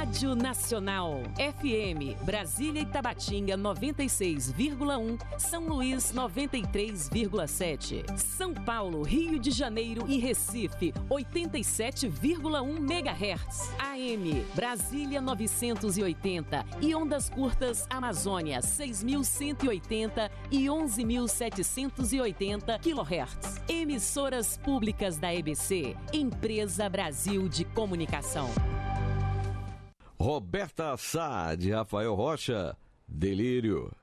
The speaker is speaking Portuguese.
Rádio Nacional. FM, Brasília e Tabatinga 96,1, São Luís 93,7, São Paulo, Rio de Janeiro e Recife 87,1 MHz. AM, Brasília 980 e ondas curtas Amazônia 6.180 e 11.780 kHz. Emissoras públicas da EBC, Empresa Brasil de Comunicação. Roberta Sá, de Rafael Rocha, Delírio.